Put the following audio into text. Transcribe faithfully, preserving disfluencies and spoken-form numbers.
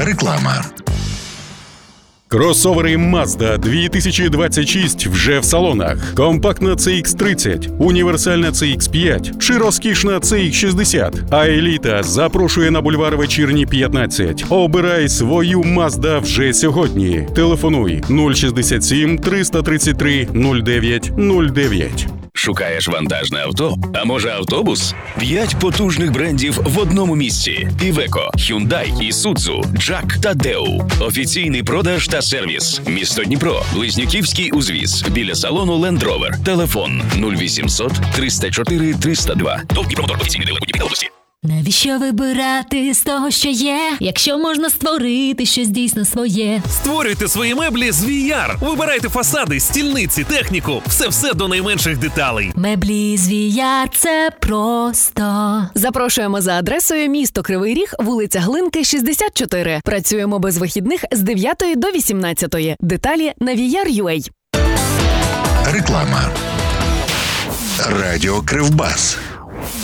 Реклама. Кросовери Mazda дві тисячі двадцять шість вже в салонах. Компактна сі ікс тридцять, універсальна сі ікс п'ять чи розкішна сі ікс шістдесят. А еліта запрошує на бульвар Вечірній п'ятнадцять. Обирай свою Mazda вже сьогодні. Телефонуй нуль шістдесят сім триста тридцять три нуль дев'ять нуль дев'ять. Шукаєш вантажне авто? А може автобус? П'ять потужних брендів в одному місці. Iveco, Hyundai, Isuzu, Джак та Deo. Офіційний продаж та сервіс. Місто Дніпро. Близнюківський узвіз. Біля салону Land Rover. Телефон нуль вісімсот триста чотири триста два. Тобто Дніпромотор. Офіційний дилер будь-якої області. Навіщо вибирати з того, що є, якщо можна створити щось дійсно своє? Створюйте свої меблі з ві ар. Вибирайте фасади, стільниці, техніку. Все-все до найменших деталей. Меблі з ві ар – це просто. Запрошуємо за адресою місто Кривий Ріг, вулиця Глинки, шістдесят чотири. Працюємо без вихідних з дев'ятої до вісімнадцятої. Деталі на ві ар крапка ю а. Реклама. Радіо Кривбас.